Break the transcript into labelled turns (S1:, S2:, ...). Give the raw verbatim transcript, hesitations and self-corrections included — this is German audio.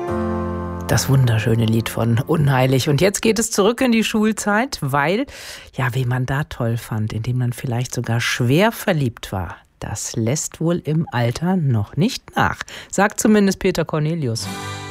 S1: Das wunderschöne Lied von Unheilig. Und jetzt geht es zurück in die Schulzeit, weil, ja, wen man da toll fand, in dem man vielleicht sogar schwer verliebt war, das lässt wohl im Alter noch nicht nach, sagt zumindest Peter Cornelius.